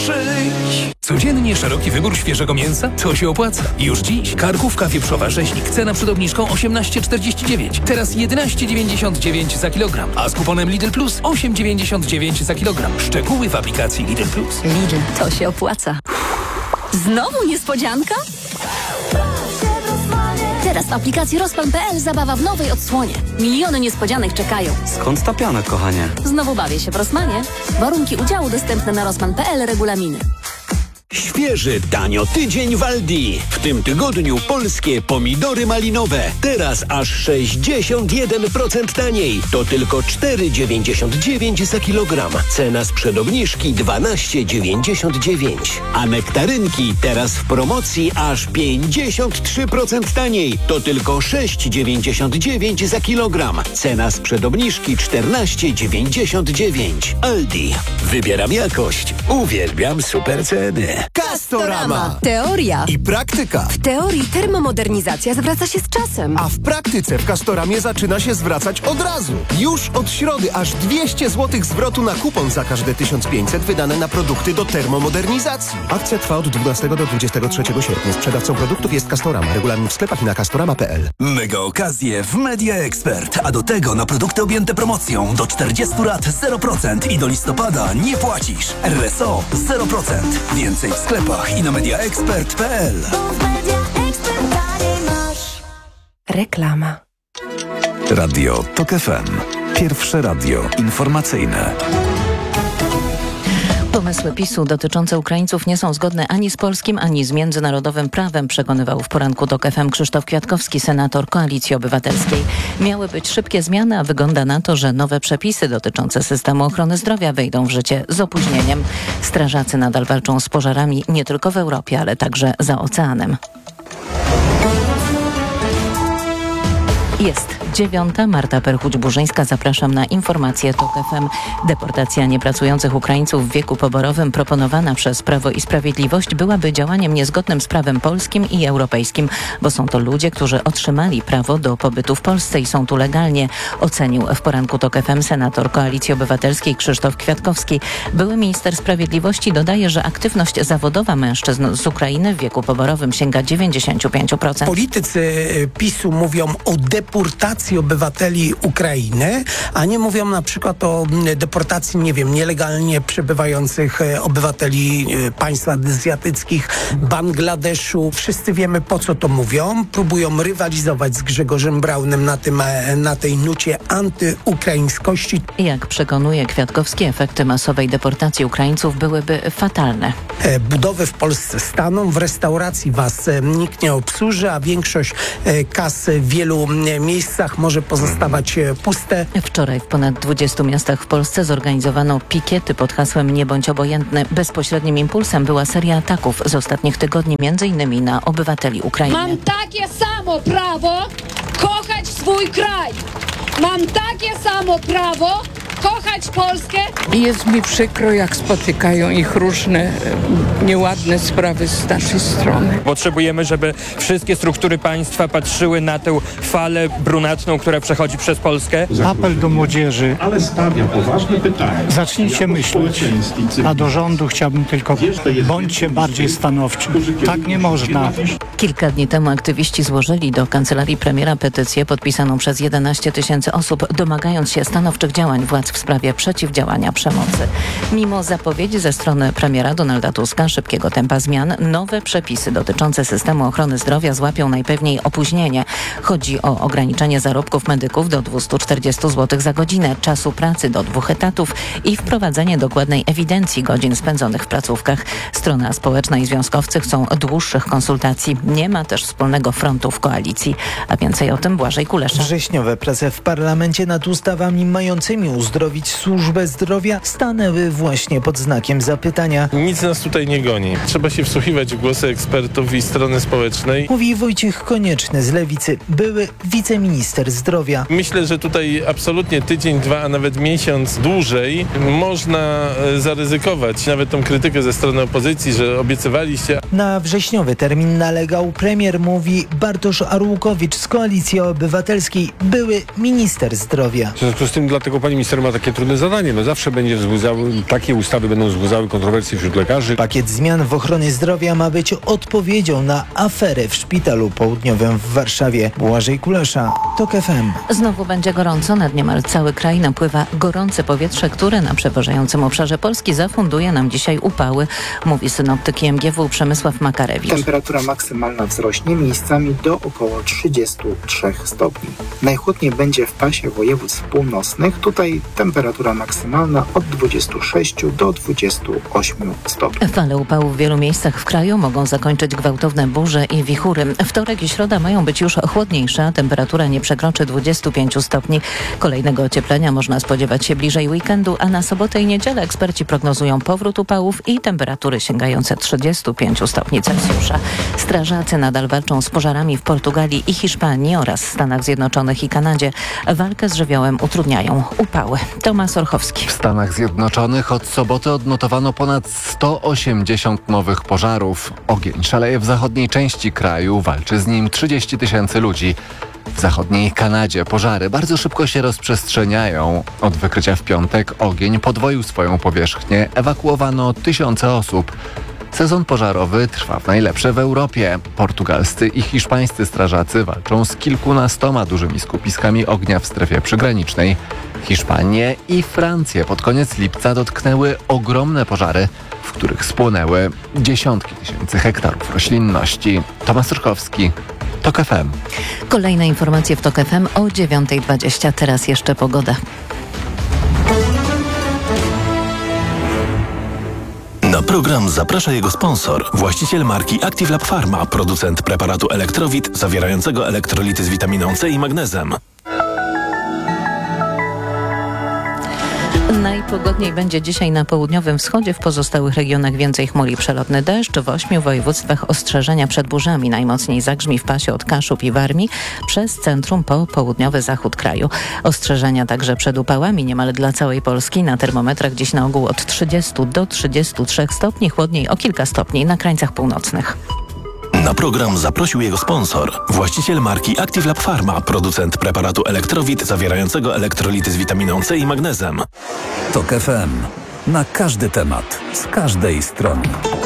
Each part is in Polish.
Przyjdź! Codziennie szeroki wybór świeżego mięsa? To się opłaca. Już dziś karkówka wieprzowa rzeźnik. Cena przed obniżką 18,49. Teraz 11,99 za kilogram. A z kuponem Lidl Plus 8,99 za kilogram. Szczegóły w aplikacji Lidl Plus. Lidl, to się opłaca. Znowu niespodzianka? Teraz w aplikacji Rossmann.pl zabawa w nowej odsłonie. Miliony niespodzianek czekają. Skąd ta piana, kochanie? Znowu bawię się w Rossmanie. Warunki udziału dostępne na Rossmann.pl, regulaminy. Świeży, tanio tydzień w Aldi. W tym tygodniu polskie pomidory malinowe. Teraz aż 61% taniej. To tylko 4,99 za kilogram. Cena sprzed obniżki 12,99. A nektarynki teraz w promocji aż 53% taniej. To tylko 6,99 za kilogram. Cena sprzed obniżki 14,99. Aldi. Wybieram jakość. Uwielbiam super ceny. Castorama. Teoria I praktyka. W teorii termomodernizacja zwraca się z czasem. A w praktyce w Castoramie zaczyna się zwracać od razu. Już od środy aż 200 zł zwrotu na kupon za każde 1500 wydane na produkty do termomodernizacji. Akcja trwa od 12 do 23 sierpnia. Sprzedawcą produktów jest Castorama. Regulamin w sklepach i na castorama.pl. Mega okazje w Media Expert. A do tego na produkty objęte promocją do 40 lat 0% i do listopada nie płacisz. RSO 0%. Więcej w sklepach i na mediaexpert.pl. Reklama. Radio TOK FM. Pierwsze radio informacyjne. Pomysły PiS-u dotyczące Ukraińców nie są zgodne ani z polskim, ani z międzynarodowym prawem, przekonywał w poranku TOK FM Krzysztof Kwiatkowski, senator Koalicji Obywatelskiej. Miały być szybkie zmiany, a wygląda na to, że nowe przepisy dotyczące systemu ochrony zdrowia wejdą w życie z opóźnieniem. Strażacy nadal walczą z pożarami nie tylko w Europie, ale także za oceanem. Jest 9. Marta Perchuć-Burzyńska. Zapraszam na informacje TOK FM. Deportacja niepracujących Ukraińców w wieku poborowym proponowana przez Prawo i Sprawiedliwość byłaby działaniem niezgodnym z prawem polskim i europejskim, bo są to ludzie, którzy otrzymali prawo do pobytu w Polsce i są tu legalnie, ocenił w poranku TOK FM senator Koalicji Obywatelskiej Krzysztof Kwiatkowski. Były minister sprawiedliwości dodaje, że aktywność zawodowa mężczyzn z Ukrainy w wieku poborowym sięga 95%. Politycy PiS-u mówią o deportacji obywateli Ukrainy, a nie mówią na przykład o deportacji, nie wiem, nielegalnie przebywających obywateli państw azjatyckich, Bangladeszu. Wszyscy wiemy, po co to mówią. Próbują rywalizować z Grzegorzem Braunem na tej nucie antyukraińskości. Jak przekonuje Kwiatkowski, efekty masowej deportacji Ukraińców byłyby fatalne. Budowy w Polsce staną, w restauracji was nikt nie obsłuży, a większość kas w wielu miejscach może pozostawać puste. Wczoraj w ponad 20 miastach w Polsce zorganizowano pikiety pod hasłem "Nie bądź obojętny". Bezpośrednim impulsem była seria ataków z ostatnich tygodni, m.in. na obywateli Ukrainy. Mam takie samo prawo kochać swój kraj. Mam takie samo prawo kochać Polskę. Jest mi przykro, jak spotykają ich różne nieładne sprawy z naszej strony. Potrzebujemy, żeby wszystkie struktury państwa patrzyły na tę falę brunatną, która przechodzi przez Polskę. Apel do młodzieży. Ale stawia poważne pytanie. Zacznijcie myśleć. A do rządu chciałbym tylko: bądźcie bardziej stanowczy. Tak nie można. Kilka dni temu aktywiści złożyli do kancelarii premiera petycję podpisaną przez 11 000 osób, domagając się stanowczych działań władz w sprawie przeciwdziałania przemocy. Mimo zapowiedzi ze strony premiera Donalda Tuska szybkiego tempa zmian, nowe przepisy dotyczące systemu ochrony zdrowia złapią najpewniej opóźnienie. Chodzi o ograniczenie zarobków medyków do 240 zł za godzinę, czasu pracy do 2 etatów i wprowadzenie dokładnej ewidencji godzin spędzonych w placówkach. Strona społeczna i związkowcy chcą dłuższych konsultacji. Nie ma też wspólnego frontu w koalicji. A więcej o tym Błażej Kulesza. Wrześniowe prace w parlamencie nad ustawami mającymi uzdrowić służbę zdrowia stanęły właśnie pod znakiem zapytania. Nic nas tutaj nie goni. Trzeba się wsłuchiwać w głosy ekspertów i strony społecznej. Mówi Wojciech Konieczny z Lewicy, były wiceminister zdrowia. Myślę, że tutaj absolutnie tydzień, 2, a nawet miesiąc dłużej można zaryzykować nawet tą krytykę ze strony opozycji, że obiecywaliście. Na wrześniowy termin nalegał premier, mówi Bartosz Arłukowicz z Koalicji Obywatelskiej, były minister zdrowia. W związku z tym dlatego pani minister ma ma takie trudne zadanie. No zawsze takie ustawy będą wzbudzały kontrowersje wśród lekarzy. Pakiet zmian w ochronie zdrowia ma być odpowiedzią na aferę w Szpitalu Południowym w Warszawie. Błażej Kulesza, TOK FM. Znowu będzie gorąco. Nad niemal cały kraj napływa gorące powietrze, które na przeważającym obszarze Polski zafunduje nam dzisiaj upały, mówi synoptyk IMGW Przemysław Makarewicz. Temperatura maksymalna wzrośnie miejscami do około 33 stopni. Najchłodniej będzie w pasie województw północnych. Tutaj temperatura maksymalna od 26 do 28 stopni. Fale upałów w wielu miejscach w kraju mogą zakończyć gwałtowne burze i wichury. Wtorek i środa mają być już chłodniejsze, a temperatura nie przekroczy 25 stopni. Kolejnego ocieplenia można spodziewać się bliżej weekendu, a na sobotę i niedzielę eksperci prognozują powrót upałów i temperatury sięgające 35 stopni Celsjusza. Strażacy nadal walczą z pożarami w Portugalii i Hiszpanii oraz Stanach Zjednoczonych i Kanadzie. Walkę z żywiołem utrudniają upały. Tomasz Orchowski. W Stanach Zjednoczonych od soboty odnotowano ponad 180 nowych pożarów. Ogień szaleje w zachodniej części kraju, walczy z nim 30 000 ludzi. W zachodniej Kanadzie pożary bardzo szybko się rozprzestrzeniają. Od wykrycia w piątek ogień podwoił swoją powierzchnię, ewakuowano tysiące osób. Sezon pożarowy trwa w najlepsze w Europie. Portugalscy i hiszpańscy strażacy walczą z kilkunastoma dużymi skupiskami ognia w strefie przygranicznej. Hiszpanię i Francję pod koniec lipca dotknęły ogromne pożary, w których spłonęły dziesiątki tysięcy hektarów roślinności. Tomasz Orchowski, TOK FM. Kolejne informacje w TOK FM o 9:20. Teraz jeszcze pogoda. Na program zaprasza jego sponsor, właściciel marki Active Lab Pharma, producent preparatu Elektrowit zawierającego elektrolity z witaminą C i magnezem. Najpogodniej będzie dzisiaj na południowym wschodzie, w pozostałych regionach więcej chmur i przelotny deszcz. W 8 województwach ostrzeżenia przed burzami. Najmocniej zagrzmi w pasie od Kaszub i Warmii przez centrum po południowy zachód kraju. Ostrzeżenia także przed upałami niemal dla całej Polski. Na termometrach dziś na ogół od 30 do 33 stopni, chłodniej o kilka stopni na krańcach północnych. Na program zaprosił jego sponsor, właściciel marki Active Lab Pharma, producent preparatu Elektrowit zawierającego elektrolity z witaminą C i magnezem. TOK FM. Na każdy temat, z każdej strony.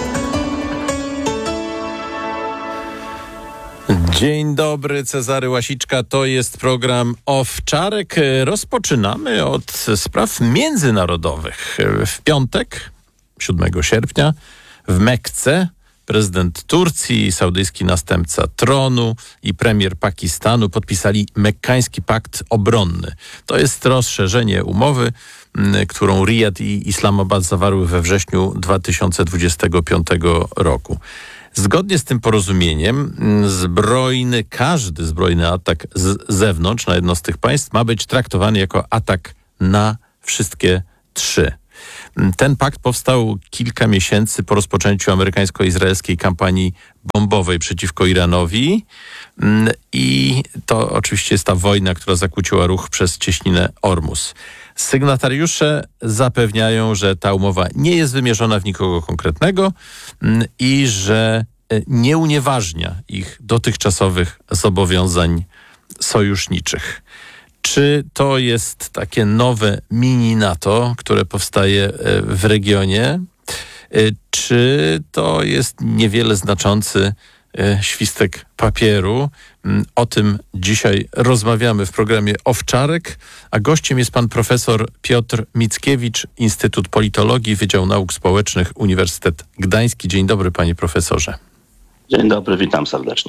Dzień dobry, Cezary Łasiczka, to jest program Owczarek. Rozpoczynamy od spraw międzynarodowych. W piątek, 7 sierpnia, w Mekce prezydent Turcji, saudyjski następca tronu i premier Pakistanu podpisali Mekkański Pakt Obronny. To jest rozszerzenie umowy, którą Rijad i Islamabad zawarły we wrześniu 2025 roku. Zgodnie z tym porozumieniem każdy zbrojny atak z zewnątrz na jedno z tych państw ma być traktowany jako atak na wszystkie trzy. Ten pakt powstał kilka miesięcy po rozpoczęciu amerykańsko-izraelskiej kampanii bombowej przeciwko Iranowi i to oczywiście jest ta wojna, która zakłóciła ruch przez cieśninę Ormus. Sygnatariusze zapewniają, że ta umowa nie jest wymierzona w nikogo konkretnego i że nie unieważnia ich dotychczasowych zobowiązań sojuszniczych. Czy to jest takie nowe mini-NATO, które powstaje w regionie? Czy to jest niewiele znaczący świstek papieru? O tym dzisiaj rozmawiamy w programie Owczarek, a gościem jest pan profesor Piotr Mickiewicz, Instytut Politologii, Wydział Nauk Społecznych, Uniwersytet Gdański. Dzień dobry, panie profesorze. Dzień dobry, witam serdecznie.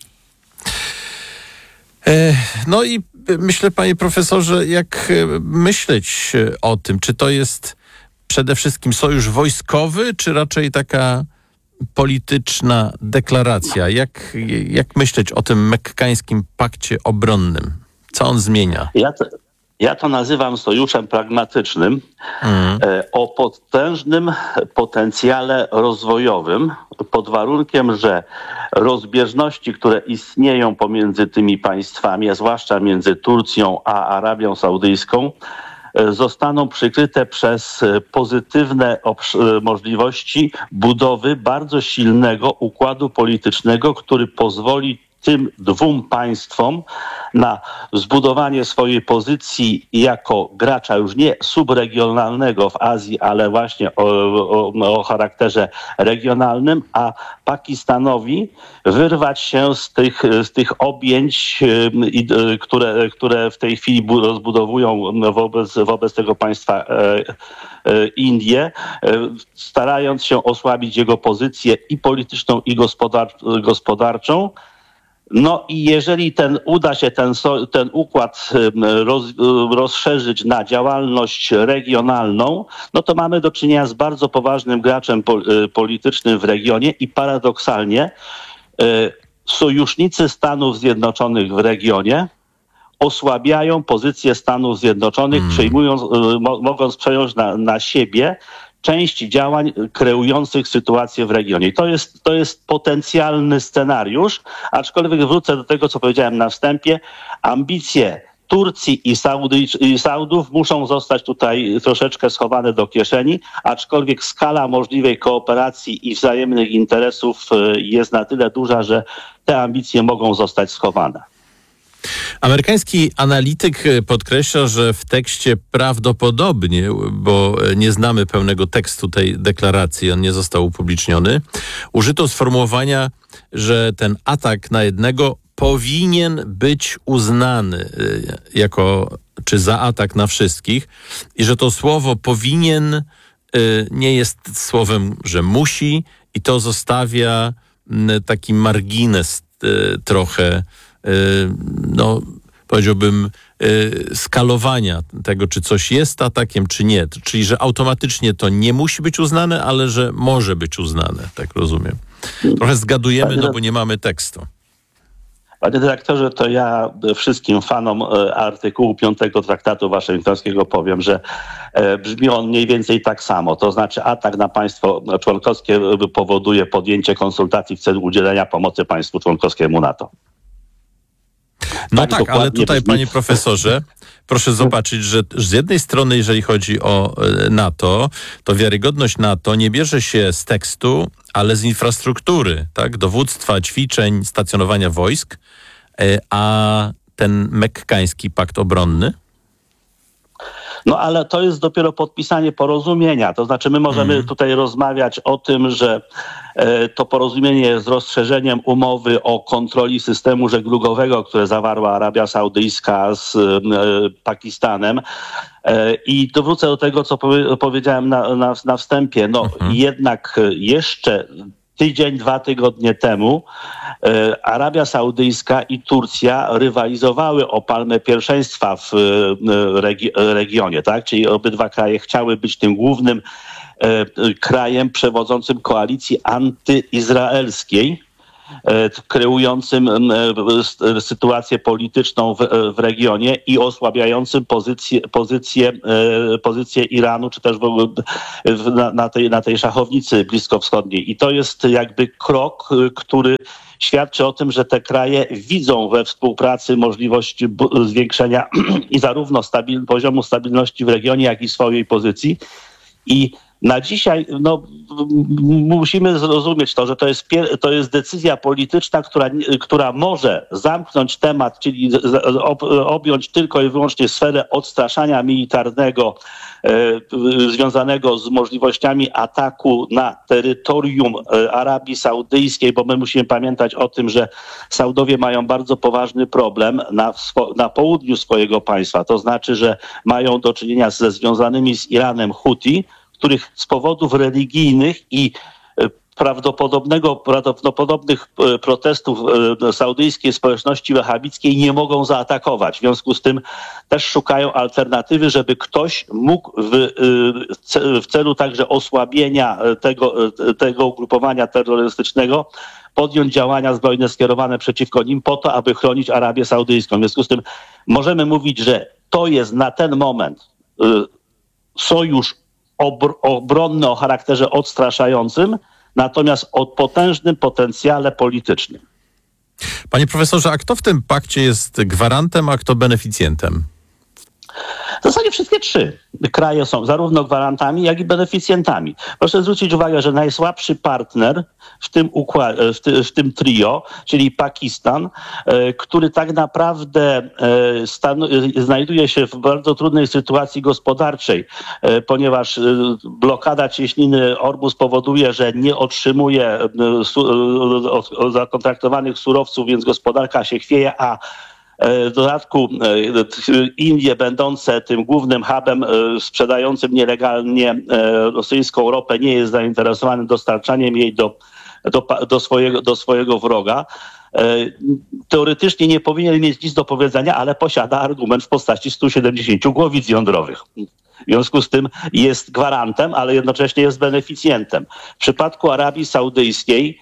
No i myślę, panie profesorze, jak myśleć o tym, czy to jest przede wszystkim sojusz wojskowy, czy raczej taka polityczna deklaracja? Jak myśleć o tym mekkańskim pakcie obronnym? Co on zmienia? Ja to nazywam sojuszem pragmatycznym o potężnym potencjale rozwojowym, pod warunkiem, że rozbieżności, które istnieją pomiędzy tymi państwami, a zwłaszcza między Turcją a Arabią Saudyjską, zostaną przykryte przez pozytywne możliwości budowy bardzo silnego układu politycznego, który pozwoli tym dwóm państwom na zbudowanie swojej pozycji jako gracza już nie subregionalnego w Azji, ale właśnie o charakterze regionalnym, a Pakistanowi wyrwać się z tych objęć, które w tej chwili rozbudowują wobec tego państwa Indie, starając się osłabić jego pozycję i polityczną, i gospodarczą. No i jeżeli uda się ten układ rozszerzyć na działalność regionalną, no to mamy do czynienia z bardzo poważnym graczem politycznym w regionie i paradoksalnie sojusznicy Stanów Zjednoczonych w regionie osłabiają pozycję Stanów Zjednoczonych, mogąc przejąć na siebie część działań kreujących sytuację w regionie. I to jest potencjalny scenariusz, aczkolwiek wrócę do tego, co powiedziałem na wstępie. Ambicje Turcji i Saudów muszą zostać tutaj troszeczkę schowane do kieszeni, aczkolwiek skala możliwej kooperacji i wzajemnych interesów jest na tyle duża, że te ambicje mogą zostać schowane. Amerykański analityk podkreśla, że w tekście prawdopodobnie, bo nie znamy pełnego tekstu tej deklaracji, on nie został upubliczniony, użyto sformułowania, że ten atak na jednego powinien być uznany czy za atak na wszystkich i że to słowo powinien nie jest słowem, że musi, i to zostawia taki margines trochę, powiedziałbym, skalowania tego, czy coś jest atakiem, czy nie. Czyli, że automatycznie to nie musi być uznane, ale że może być uznane, tak rozumiem. Trochę zgadujemy, bo nie mamy tekstu. Panie dyrektorze, to ja wszystkim fanom artykułu 5 Traktatu Waszyngtońskiego powiem, że brzmi on mniej więcej tak samo. To znaczy atak na państwo członkowskie powoduje podjęcie konsultacji w celu udzielenia pomocy państwu członkowskiemu NATO. No tak, ale tutaj, panie profesorze, proszę zobaczyć, że z jednej strony, jeżeli chodzi o NATO, to wiarygodność NATO nie bierze się z tekstu, ale z infrastruktury, tak? Dowództwa, ćwiczeń, stacjonowania wojsk, a ten mekkański pakt obronny? No ale to jest dopiero podpisanie porozumienia. To znaczy my możemy tutaj rozmawiać o tym, że to porozumienie jest rozszerzeniem umowy o kontroli systemu żeglugowego, które zawarła Arabia Saudyjska z Pakistanem. I to wrócę do tego, co powiedziałem na wstępie. Jednak jeszcze tydzień, 2 tygodnie temu Arabia Saudyjska i Turcja rywalizowały o palmę pierwszeństwa w regionie, tak? Czyli obydwa kraje chciały być tym głównym krajem przewodzącym koalicji antyizraelskiej, kreującym sytuację polityczną w regionie i osłabiającym pozycję Iranu, czy też w ogóle na tej szachownicy bliskowschodniej. I to jest jakby krok, który świadczy o tym, że te kraje widzą we współpracy możliwość zwiększenia i zarówno poziomu stabilności w regionie, jak i swojej pozycji. I na dzisiaj musimy zrozumieć to, że to jest decyzja polityczna, która może zamknąć temat, czyli objąć tylko i wyłącznie sferę odstraszania militarnego związanego z możliwościami ataku na terytorium Arabii Saudyjskiej, bo my musimy pamiętać o tym, że Saudowie mają bardzo poważny problem na południu swojego państwa. To znaczy, że mają do czynienia ze związanymi z Iranem Huti, których z powodów religijnych i prawdopodobnych protestów saudyjskiej społeczności wahhabickiej nie mogą zaatakować. W związku z tym też szukają alternatywy, żeby ktoś mógł w celu także osłabienia tego ugrupowania terrorystycznego podjąć działania zbrojne skierowane przeciwko nim po to, aby chronić Arabię Saudyjską. W związku z tym możemy mówić, że to jest na ten moment sojusz obronny o charakterze odstraszającym, natomiast o potężnym potencjale politycznym. Panie profesorze, a kto w tym pakcie jest gwarantem, a kto beneficjentem? W zasadzie wszystkie trzy kraje są zarówno gwarantami, jak i beneficjentami. Proszę zwrócić uwagę, że najsłabszy partner w tym trio, czyli Pakistan, który tak naprawdę znajduje się w bardzo trudnej sytuacji gospodarczej, ponieważ blokada cieśniny Ormus powoduje, że nie otrzymuje zakontraktowanych surowców, więc gospodarka się chwieje, a w dodatku Indie, będące tym głównym hubem sprzedającym nielegalnie rosyjską ropę, nie jest zainteresowany dostarczaniem jej do swojego wroga. Teoretycznie nie powinien mieć nic do powiedzenia, ale posiada argument w postaci 170 głowic jądrowych. W związku z tym jest gwarantem, ale jednocześnie jest beneficjentem. W przypadku Arabii Saudyjskiej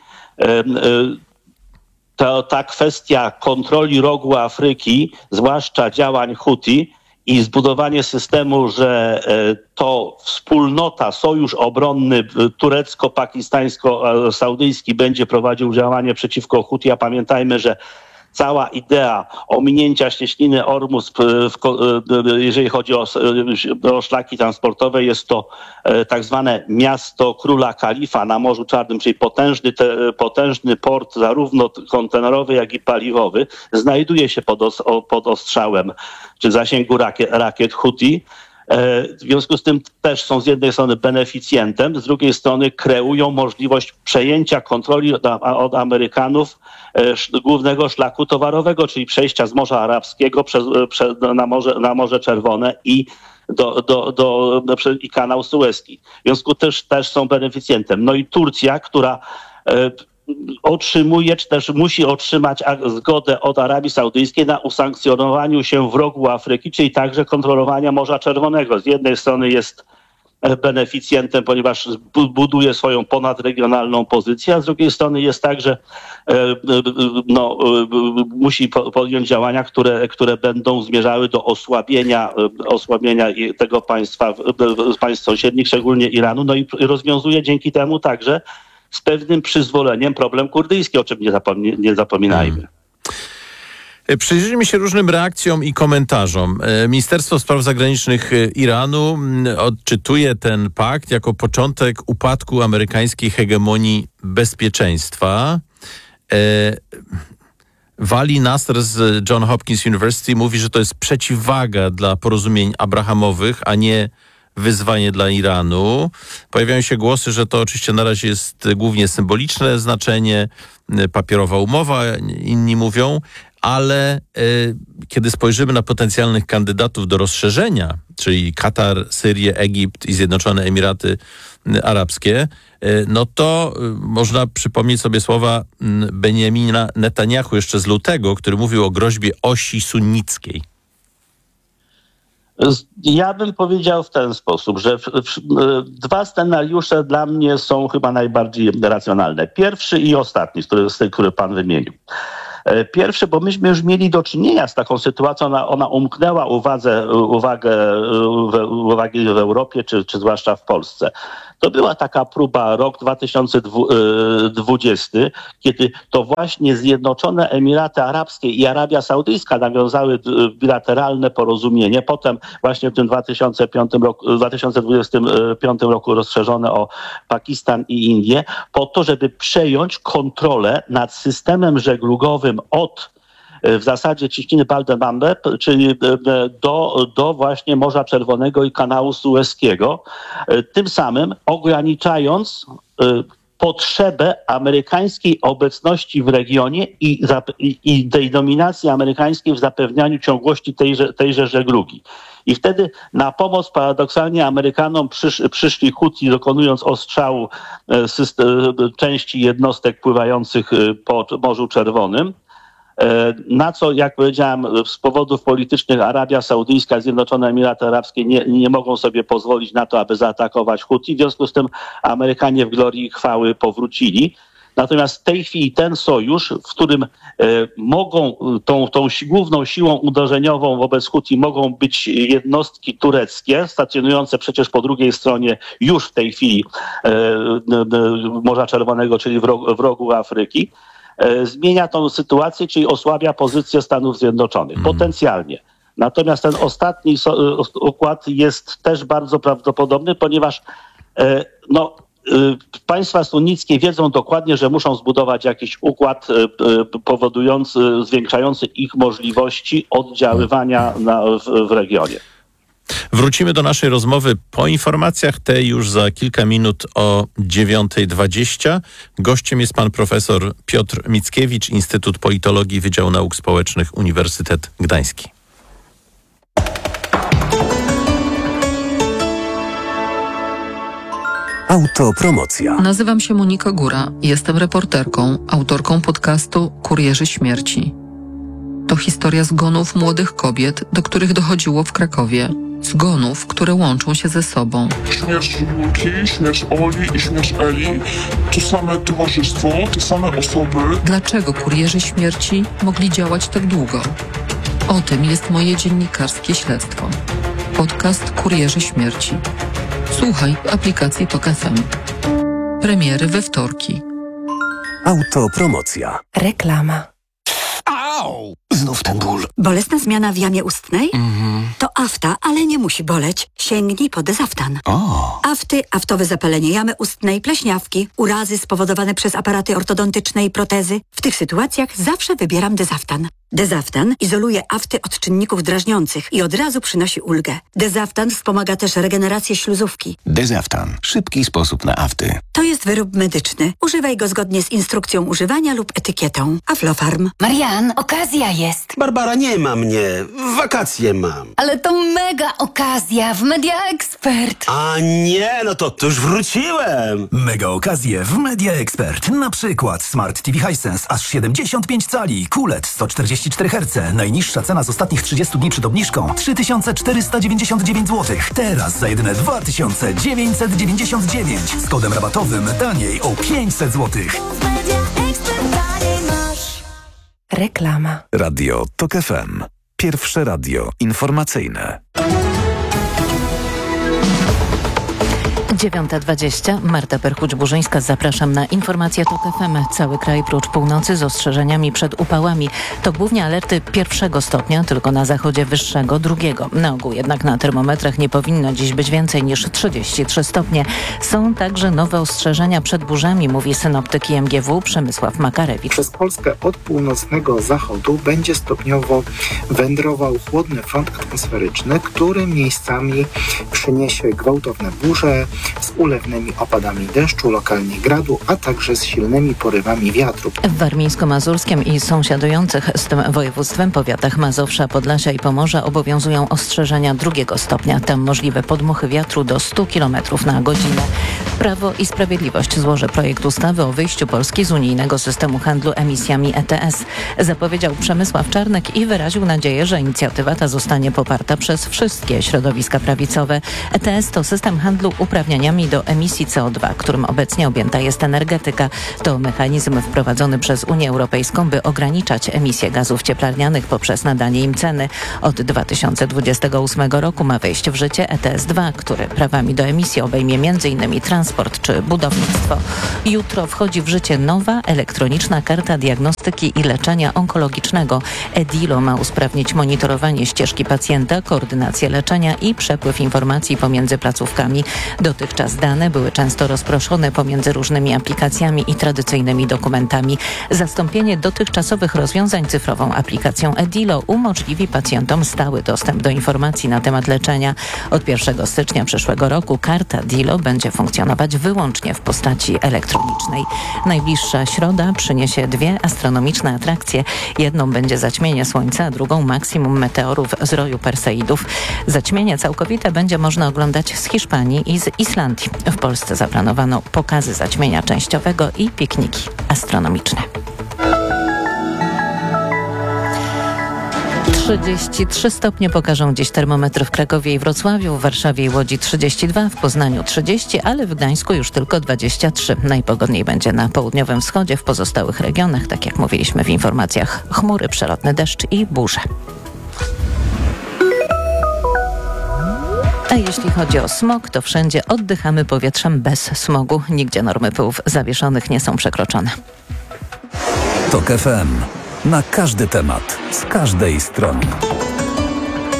ta kwestia kontroli rogu Afryki, zwłaszcza działań Huti i zbudowanie systemu, że to wspólnota, sojusz obronny turecko-pakistańsko-saudyjski będzie prowadził działanie przeciwko Huti, a pamiętajmy, że cała idea ominięcia cieśniny Ormus, jeżeli chodzi o szlaki transportowe, jest to tak zwane miasto króla kalifa na Morzu Czarnym, czyli potężny port, zarówno kontenerowy, jak i paliwowy, znajduje się pod ostrzałem czy zasięgu rakiet Huti. W związku z tym też są z jednej strony beneficjentem, z drugiej strony kreują możliwość przejęcia kontroli od Amerykanów głównego szlaku towarowego, czyli przejścia z Morza Arabskiego na Morze Czerwone i i kanał Suezki. W związku też są beneficjentem. No i Turcja, która otrzymuje, czy też musi otrzymać zgodę od Arabii Saudyjskiej na usankcjonowaniu się w rogu Afryki, czyli także kontrolowania Morza Czerwonego. Z jednej strony jest beneficjentem, ponieważ buduje swoją ponadregionalną pozycję, a z drugiej strony jest tak, że musi podjąć działania, które będą zmierzały do osłabienia tego państw sąsiednich, szczególnie Iranu, no i rozwiązuje dzięki temu także z pewnym przyzwoleniem problem kurdyjski, o czym nie zapominajmy. Przyjrzyjmy się różnym reakcjom i komentarzom. Ministerstwo Spraw Zagranicznych Iranu odczytuje ten pakt jako początek upadku amerykańskiej hegemonii bezpieczeństwa. Wali Nasr z Johns Hopkins University mówi, że to jest przeciwwaga dla porozumień abrahamowych, a nie wyzwanie dla Iranu. Pojawiają się głosy, że to oczywiście na razie jest głównie symboliczne znaczenie, papierowa umowa, inni mówią, ale kiedy spojrzymy na potencjalnych kandydatów do rozszerzenia, czyli Katar, Syrię, Egipt i Zjednoczone Emiraty Arabskie, no to można przypomnieć sobie słowa Benjamina Netanyahu jeszcze z lutego, który mówił o groźbie osi sunnickiej. Ja bym powiedział w ten sposób, że dwa scenariusze dla mnie są chyba najbardziej racjonalne. Pierwszy i ostatni, który pan wymienił. Pierwszy, bo myśmy już mieli do czynienia z taką sytuacją, ona umknęła uwagi w Europie, czy zwłaszcza w Polsce. To była taka próba rok 2020, kiedy to właśnie Zjednoczone Emiraty Arabskie i Arabia Saudyjska nawiązały bilateralne porozumienie. Potem właśnie w tym 2025 roku rozszerzone o Pakistan i Indię, po to, żeby przejąć kontrolę nad systemem żeglugowym od w zasadzie cieśniny Bab-el-Mandeb, czyli do właśnie Morza Czerwonego i kanału Suezkiego, tym samym ograniczając potrzebę amerykańskiej obecności w regionie i tej dominacji amerykańskiej w zapewnianiu ciągłości tejże żeglugi. I wtedy na pomoc paradoksalnie Amerykanom przyszli Huti, dokonując ostrzału części jednostek pływających po Morzu Czerwonym, na co, jak powiedziałem, z powodów politycznych Arabia Saudyjska i Zjednoczone Emiraty Arabskie nie mogą sobie pozwolić na to, aby zaatakować Huti. W związku z tym Amerykanie w glorii i chwały powrócili. Natomiast w tej chwili ten sojusz, w którym mogą tą główną siłą uderzeniową wobec Huti mogą być jednostki tureckie, stacjonujące przecież po drugiej stronie już w tej chwili Morza Czerwonego, czyli w rogu zmienia tą sytuację, czyli osłabia pozycję Stanów Zjednoczonych. Potencjalnie. Natomiast ten ostatni układ jest też bardzo prawdopodobny, ponieważ państwa sunnickie wiedzą dokładnie, że muszą zbudować jakiś układ zwiększający ich możliwości oddziaływania w regionie. Wrócimy do naszej rozmowy po informacjach, te już za kilka minut o 9:20. Gościem jest pan profesor Piotr Mickiewicz, Instytut Politologii, Wydział Nauk Społecznych, Uniwersytet Gdański. Autopromocja. Nazywam się Monika Góra. Jestem reporterką, autorką podcastu Kurierzy Śmierci. To historia zgonów młodych kobiet, do których dochodziło w Krakowie. Zgonów, które łączą się ze sobą. Śmierć Julki, śmierć Oli i śmierć Eli. To same towarzystwo, te same osoby. Dlaczego kurierzy śmierci mogli działać tak długo? O tym jest moje dziennikarskie śledztwo. Podcast Kurierzy Śmierci. Słuchaj w aplikacji TOK FM. Premiery we wtorki. Autopromocja. Reklama. Au! Znów ten ból. Bolesna zmiana w jamie ustnej? To afta, ale nie musi boleć. Sięgnij po Dezaftan. Afty, aftowe zapalenie jamy ustnej, pleśniawki, urazy spowodowane przez aparaty ortodontyczne i protezy. W tych sytuacjach zawsze wybieram Dezaftan. Dezaftan izoluje afty od czynników drażniących i od razu przynosi ulgę. Dezaftan wspomaga też regenerację śluzówki. Dezaftan. Szybki sposób na afty. To jest wyrób medyczny. Używaj go zgodnie z instrukcją używania lub etykietą. Aflofarm. Marian, okazja jest. Barbara, nie ma mnie. Wakacje mam. Ale to mega okazja w Media Expert. A nie, no to już wróciłem. Mega okazje w Media Expert. Na przykład Smart TV Hisense aż 75 cali, QLED 144 Hz. Najniższa cena z ostatnich 30 dni przed obniżką 3499 zł. Teraz za jedyne 2999. Z kodem rabatowym taniej o 500 zł. Reklama. Radio TOK FM. Pierwsze radio informacyjne. 9:20. Marta Perchuć-Burzyńska. Zapraszam na informacje TOK FM. Cały kraj prócz północy z ostrzeżeniami przed upałami. To głównie alerty 1. stopnia, tylko na zachodzie wyższego 2. Na ogół jednak na termometrach nie powinno dziś być więcej niż 33 stopnie. Są także nowe ostrzeżenia przed burzami, mówi synoptyk IMGW Przemysław Makarewicz. Przez Polskę od północnego zachodu będzie stopniowo wędrował chłodny front atmosferyczny, który miejscami przyniesie gwałtowne burze z ulewnymi opadami deszczu, lokalnie gradu, a także z silnymi porywami wiatru. W warmińsko-mazurskim i sąsiadujących z tym województwem powiatach Mazowsza, Podlasia i Pomorza obowiązują ostrzeżenia 2. stopnia. Tam możliwe podmuchy wiatru do 100 km na godzinę. Prawo i Sprawiedliwość złoży projekt ustawy o wyjściu Polski z unijnego systemu handlu emisjami ETS. Zapowiedział Przemysław Czarnek i wyraził nadzieję, że inicjatywa ta zostanie poparta przez wszystkie środowiska prawicowe. ETS to system handlu uprawnieniami do emisji CO2, którym obecnie objęta jest energetyka. To mechanizm wprowadzony przez Unię Europejską, by ograniczać emisję gazów cieplarnianych poprzez nadanie im ceny. Od 2028 roku ma wejść w życie ETS-2, który prawami do emisji obejmie m.in. transport czy budownictwo. Jutro wchodzi w życie nowa elektroniczna karta diagnostyki i leczenia onkologicznego. EDILO ma usprawnić monitorowanie ścieżki pacjenta, koordynację leczenia i przepływ informacji pomiędzy placówkami. Dotychczas dane były często rozproszone pomiędzy różnymi aplikacjami i tradycyjnymi dokumentami. Zastąpienie dotychczasowych rozwiązań cyfrową aplikacją EDILO umożliwi pacjentom stały dostęp do informacji na temat leczenia. Od 1 stycznia przyszłego roku karta DILO będzie funkcjonować wyłącznie w postaci elektronicznej. Najbliższa środa przyniesie 2 astronomiczne atrakcje. Jedną będzie zaćmienie Słońca, a drugą maksimum meteorów z roju Perseidów. Zaćmienie całkowite będzie można oglądać z Hiszpanii i z Islandii. W Polsce zaplanowano pokazy zaćmienia częściowego i pikniki astronomiczne. 33 stopnie pokażą dziś termometry w Krakowie i Wrocławiu, w Warszawie i Łodzi 32, w Poznaniu 30, ale w Gdańsku już tylko 23. Najpogodniej będzie na południowym wschodzie, w pozostałych regionach, tak jak mówiliśmy w informacjach, chmury, przelotny deszcz i burze. A jeśli chodzi o smog, to wszędzie oddychamy powietrzem bez smogu. Nigdzie normy pyłów zawieszonych nie są przekroczone. TOK FM. Na każdy temat, z każdej strony.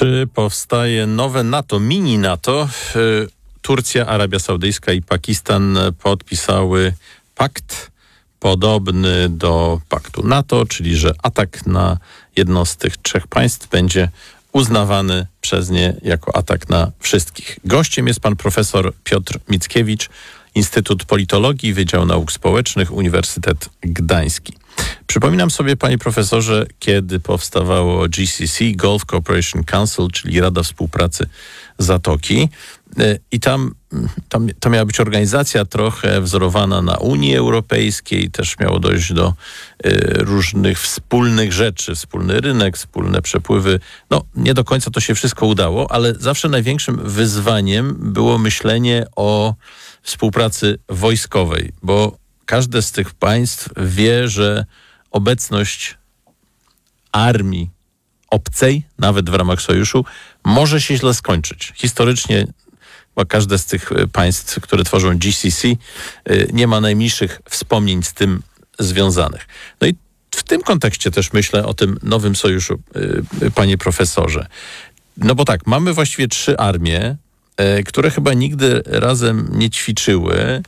Czy powstaje nowe NATO, mini NATO? Turcja, Arabia Saudyjska i Pakistan podpisały pakt podobny do paktu NATO, czyli że atak na jedno z tych trzech państw będzie uznawany przez nie jako atak na wszystkich. Gościem jest pan profesor Piotr Mickiewicz, Instytut Politologii, Wydział Nauk Społecznych, Uniwersytet Gdański. Przypominam sobie, panie profesorze, kiedy powstawało GCC, Gulf Cooperation Council, czyli Rada Współpracy Zatoki. I tam to miała być organizacja trochę wzorowana na Unii Europejskiej, też miało dojść do różnych wspólnych rzeczy, wspólny rynek, wspólne przepływy. No, nie do końca to się wszystko udało, ale zawsze największym wyzwaniem było myślenie o współpracy wojskowej, bo każde z tych państw wie, że obecność armii obcej, nawet w ramach sojuszu, może się źle skończyć. Historycznie bo każde z tych państw, które tworzą GCC, nie ma najmniejszych wspomnień z tym związanych. No i w tym kontekście też myślę o tym nowym sojuszu, panie profesorze. No bo tak, mamy właściwie 3 armie, które chyba nigdy razem nie ćwiczyły.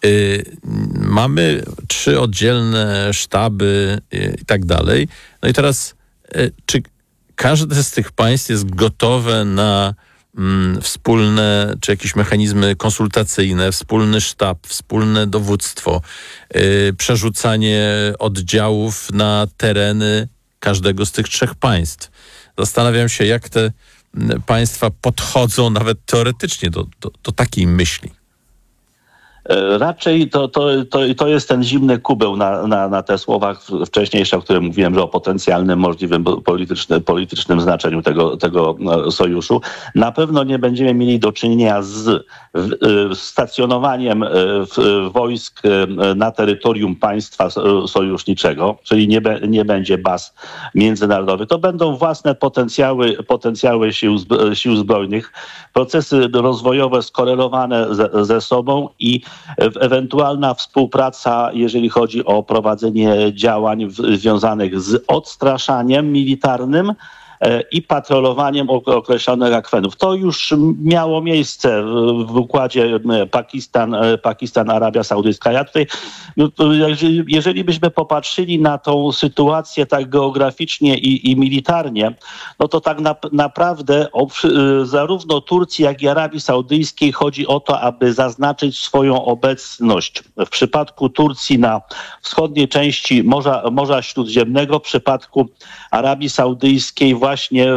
Mamy 3 oddzielne sztaby i tak dalej. No i teraz, czy każde z tych państw jest gotowe na wspólne, czy jakieś mechanizmy konsultacyjne, wspólny sztab, wspólne dowództwo, przerzucanie oddziałów na tereny każdego z tych 3 państw. Zastanawiam się, jak te państwa podchodzą nawet teoretycznie do takiej myśli. Raczej to jest ten zimny kubeł na te słowa wcześniejsze, o którym mówiłem, że o potencjalnym, możliwym politycznym znaczeniu tego sojuszu. Na pewno nie będziemy mieli do czynienia z stacjonowaniem wojsk na terytorium państwa sojuszniczego, czyli nie będzie baz międzynarodowych. To będą własne potencjały sił zbrojnych, procesy rozwojowe skorelowane ze sobą i ewentualna współpraca, jeżeli chodzi o prowadzenie działań związanych z odstraszaniem militarnym i patrolowaniem określonych akwenów. To już miało miejsce w układzie Pakistan, Arabia Saudyjska. Ja tutaj, jeżeli byśmy popatrzyli na tą sytuację tak geograficznie i militarnie, no to tak naprawdę zarówno Turcji, jak i Arabii Saudyjskiej chodzi o to, aby zaznaczyć swoją obecność. W przypadku Turcji na wschodniej części Morza Śródziemnego, w przypadku Arabii Saudyjskiej właśnie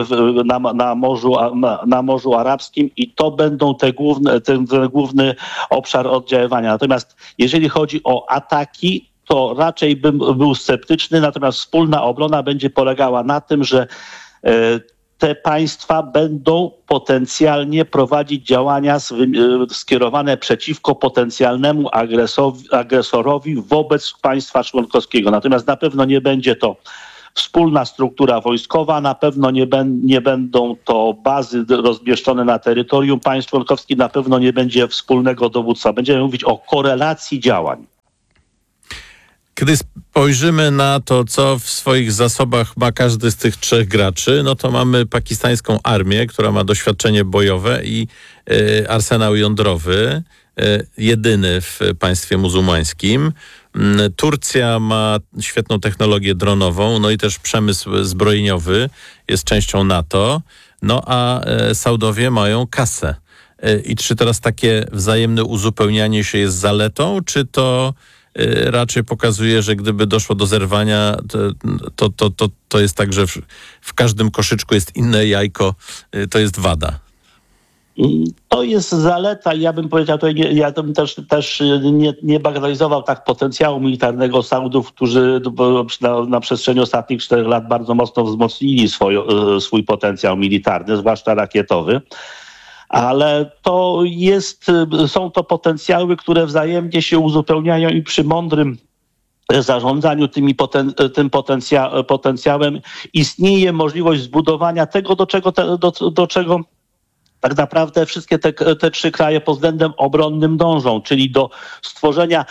na Morzu Arabskim i to będą ten główny obszar oddziaływania. Natomiast jeżeli chodzi o ataki, to raczej bym był sceptyczny, natomiast wspólna obrona będzie polegała na tym, że te państwa będą potencjalnie prowadzić działania skierowane przeciwko potencjalnemu agresorowi wobec państwa członkowskiego. Natomiast na pewno nie będzie to wspólna struktura wojskowa, na pewno nie będą to bazy rozmieszczone na terytorium państw członkowskich, na pewno nie będzie wspólnego dowództwa. Będziemy mówić o korelacji działań. Kiedy spojrzymy na to, co w swoich zasobach ma każdy z tych 3 graczy, no to mamy pakistańską armię, która ma doświadczenie bojowe i arsenał jądrowy, jedyny w państwie muzułmańskim. Turcja ma świetną technologię dronową, no i też przemysł zbrojeniowy jest częścią NATO, no a Saudowie mają kasę. I czy teraz takie wzajemne uzupełnianie się jest zaletą, czy to raczej pokazuje, że gdyby doszło do zerwania, to jest tak, że w każdym koszyczku jest inne jajko, to jest wada? To jest zaleta i ja bym powiedział, ja bym też nie bagatelizował tak potencjału militarnego Saudów, którzy na przestrzeni ostatnich 4 lat bardzo mocno wzmocnili swój potencjał militarny, zwłaszcza rakietowy. Ale są to potencjały, które wzajemnie się uzupełniają i przy mądrym zarządzaniu tym potencjałem istnieje możliwość zbudowania tego, do czego tak naprawdę wszystkie te 3 kraje pod względem obronnym dążą, czyli do stworzenia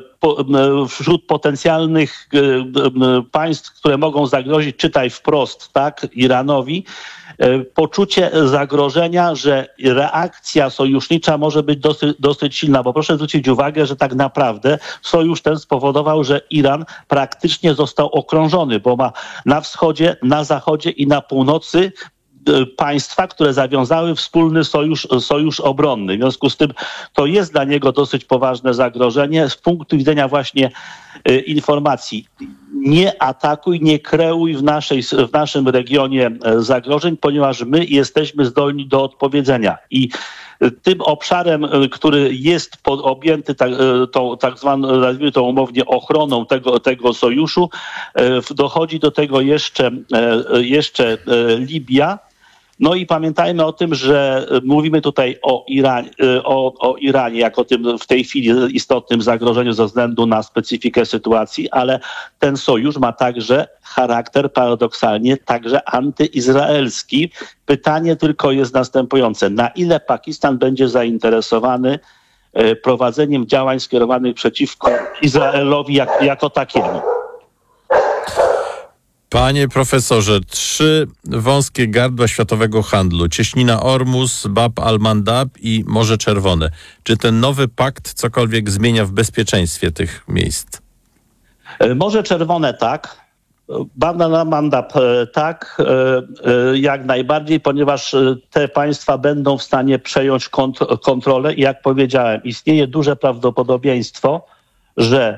wśród potencjalnych państw, które mogą zagrozić, czytaj wprost, tak, Iranowi, poczucie zagrożenia, że reakcja sojusznicza może być dosyć silna, bo proszę zwrócić uwagę, że tak naprawdę sojusz ten spowodował, że Iran praktycznie został okrążony, bo ma na wschodzie, na zachodzie i na północy państwa, które zawiązały wspólny sojusz obronny. W związku z tym to jest dla niego dosyć poważne zagrożenie z punktu widzenia właśnie informacji. Nie atakuj, nie kreuj w naszym regionie zagrożeń, ponieważ my jesteśmy zdolni do odpowiedzenia. I tym obszarem, który jest objęty tak zwaną, nazwijmy to umownie, ochroną tego sojuszu, dochodzi do tego jeszcze Libia. No i pamiętajmy o tym, że mówimy tutaj o Iranie jako tym w tej chwili istotnym zagrożeniu ze względu na specyfikę sytuacji, ale ten sojusz ma także charakter paradoksalnie także antyizraelski. Pytanie tylko jest następujące. Na ile Pakistan będzie zainteresowany prowadzeniem działań skierowanych przeciwko Izraelowi jako takiemu? Panie profesorze, 3 wąskie gardła światowego handlu, cieśnina Ormus, Bab al-Mandab i Morze Czerwone. Czy ten nowy pakt cokolwiek zmienia w bezpieczeństwie tych miejsc? Morze Czerwone tak, Bab al-Mandab tak, jak najbardziej, ponieważ te państwa będą w stanie przejąć kontrolę i jak powiedziałem, istnieje duże prawdopodobieństwo, że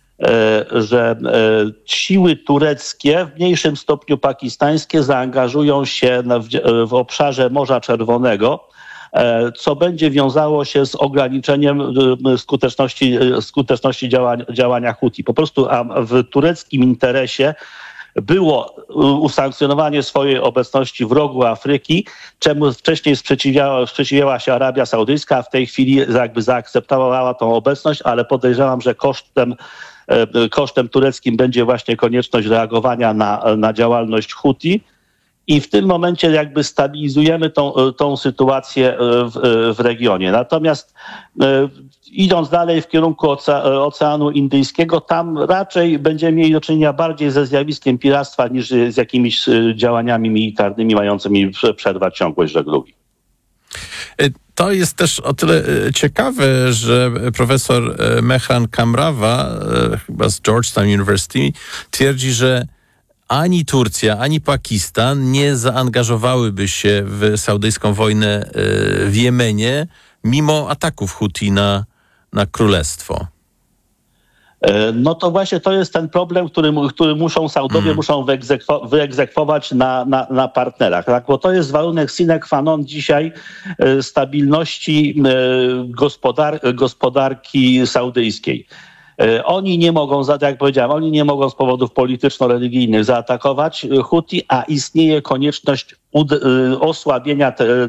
siły tureckie, w mniejszym stopniu pakistańskie, zaangażują się w obszarze Morza Czerwonego, co będzie wiązało się z ograniczeniem skuteczności działania Huti. Po prostu w tureckim interesie było usankcjonowanie swojej obecności w rogu Afryki, czemu wcześniej sprzeciwiała się Arabia Saudyjska, a w tej chwili jakby zaakceptowała tą obecność, ale podejrzewam, że kosztem tureckim będzie właśnie konieczność reagowania na działalność Huti i w tym momencie jakby stabilizujemy tą sytuację w regionie. Natomiast idąc dalej w kierunku Oceanu Indyjskiego, tam raczej będziemy mieli do czynienia bardziej ze zjawiskiem piractwa niż z jakimiś działaniami militarnymi mającymi przerwać ciągłość żeglugi. To jest też o tyle ciekawe, że profesor Mehran Kamrawa, chyba z Georgetown University, twierdzi, że ani Turcja, ani Pakistan nie zaangażowałyby się w saudyjską wojnę w Jemenie, mimo ataków Huti na królestwo. No to właśnie to jest ten problem, który Saudowie muszą wyegzekwować na partnerach, tak? Bo to jest warunek sine qua non dzisiaj stabilności gospodarki saudyjskiej. Oni nie mogą, jak powiedziałem, oni nie mogą z powodów polityczno-religijnych zaatakować Huti, a istnieje konieczność osłabienia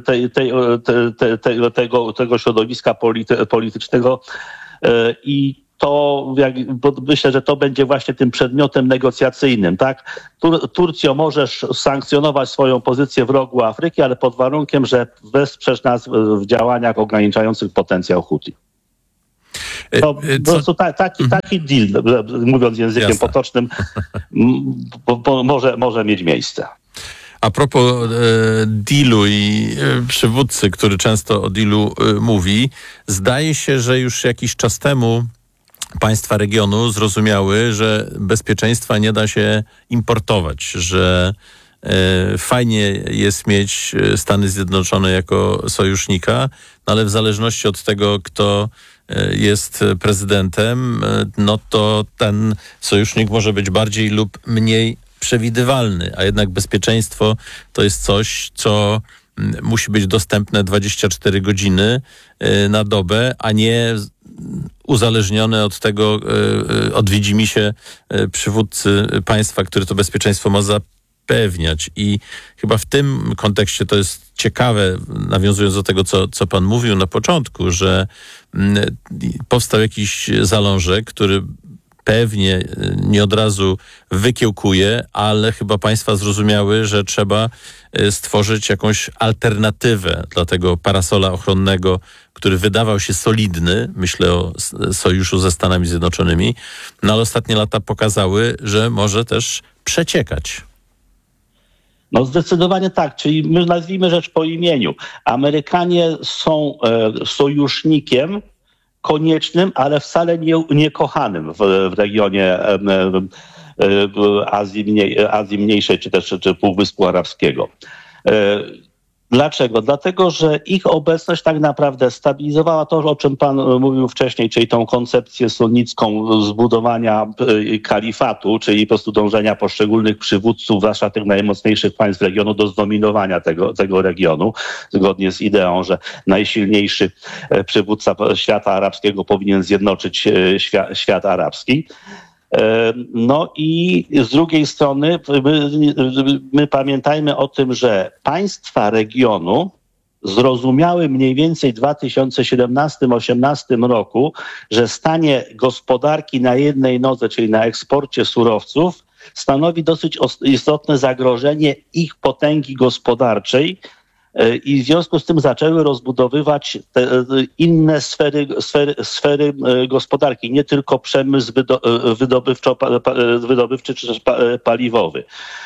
tego środowiska politycznego i myślę, że to będzie właśnie tym przedmiotem negocjacyjnym, tak? Turcjo, możesz sankcjonować swoją pozycję w rogu Afryki, ale pod warunkiem, że wesprzesz nas w działaniach ograniczających potencjał Huti. To po prostu taki deal, mówiąc językiem potocznym, może mieć miejsce. A propos dealu i przywódcy, który często o dealu mówi, zdaje się, że już jakiś czas temu państwa regionu zrozumiały, że bezpieczeństwa nie da się importować, że fajnie jest mieć Stany Zjednoczone jako sojusznika, no ale w zależności od tego, kto jest prezydentem, no to ten sojusznik może być bardziej lub mniej przewidywalny, a jednak bezpieczeństwo to jest coś, co musi być dostępne 24 godziny na dobę, a nie uzależnione od tego, od widzimisię przywódcy państwa, który to bezpieczeństwo ma zapewniać. I chyba w tym kontekście to jest ciekawe, nawiązując do tego, co pan mówił na początku, że powstał jakiś zalążek, który pewnie nie od razu wykiełkuje, ale chyba państwa zrozumiały, że trzeba stworzyć jakąś alternatywę dla tego parasola ochronnego, który wydawał się solidny, myślę o sojuszu ze Stanami Zjednoczonymi, no ale ostatnie lata pokazały, że może też przeciekać. No zdecydowanie tak, czyli my nazwijmy rzecz po imieniu. Amerykanie są sojusznikiem koniecznym, ale wcale nie kochanym w regionie Azji Mniejszej czy Półwyspu Arabskiego. Dlaczego? Dlatego, że ich obecność tak naprawdę stabilizowała to, o czym pan mówił wcześniej, czyli tą koncepcję sunnicką zbudowania kalifatu, czyli po prostu dążenia poszczególnych przywódców, zwłaszcza tych najmocniejszych państw regionu, do zdominowania tego regionu, zgodnie z ideą, że najsilniejszy przywódca świata arabskiego powinien zjednoczyć świat arabski. No i z drugiej strony my pamiętajmy o tym, że państwa regionu zrozumiały mniej więcej w 2017-2018 roku, że stanie gospodarki na jednej nodze, czyli na eksporcie surowców, stanowi dosyć istotne zagrożenie ich potęgi gospodarczej i w związku z tym zaczęły rozbudowywać te inne sfery gospodarki, nie tylko przemysł wydobywczy czy też paliwowy.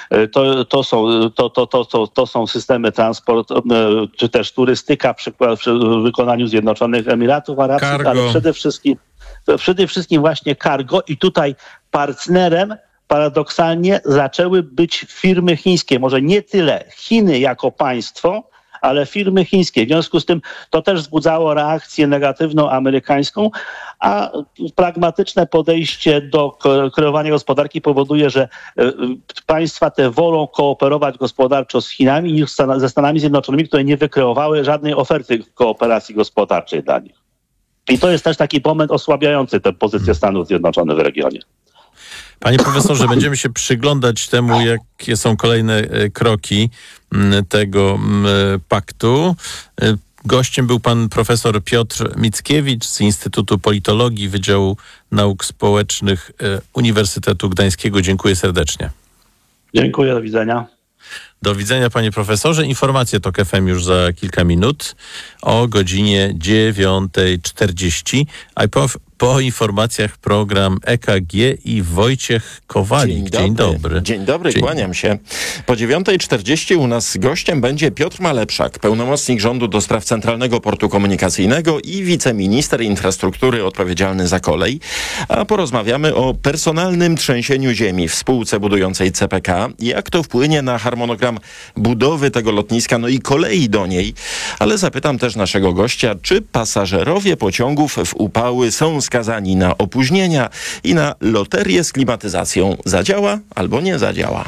To są systemy transportu, czy też turystyka, przykład w wykonaniu Zjednoczonych Emiratów Arabskich, cargo. Ale przede wszystkim właśnie cargo i tutaj partnerem paradoksalnie zaczęły być firmy chińskie. Może nie tyle Chiny jako państwo, ale firmy chińskie. W związku z tym to też wzbudzało reakcję negatywną amerykańską, a pragmatyczne podejście do kreowania gospodarki powoduje, że państwa te wolą kooperować gospodarczo z Chinami niż ze Stanami Zjednoczonymi, które nie wykreowały żadnej oferty kooperacji gospodarczej dla nich. I to jest też taki moment osłabiający tę pozycję Stanów Zjednoczonych w regionie. Panie profesorze, będziemy się przyglądać temu, jakie są kolejne kroki tego paktu. Gościem był pan profesor Piotr Mickiewicz z Instytutu Politologii Wydziału Nauk Społecznych Uniwersytetu Gdańskiego. Dziękuję serdecznie. Dziękuję, do widzenia. Do widzenia, panie profesorze. Informacje TOK FM już za kilka minut o godzinie 9:40. A po informacjach program EKG i Wojciech Kowalik. Dzień dobry. Dzień dobry, kłaniam się. Po 9:40 u nas gościem będzie Piotr Malepszak, pełnomocnik rządu do spraw Centralnego Portu Komunikacyjnego i wiceminister infrastruktury odpowiedzialny za kolej. A porozmawiamy o personalnym trzęsieniu ziemi w spółce budującej CPK. Jak to wpłynie na harmonogram budowy tego lotniska, no i kolei do niej. Ale zapytam też naszego gościa, czy pasażerowie pociągów w upały są skazani na opóźnienia i na loterię z klimatyzacją. Zadziała albo nie zadziała?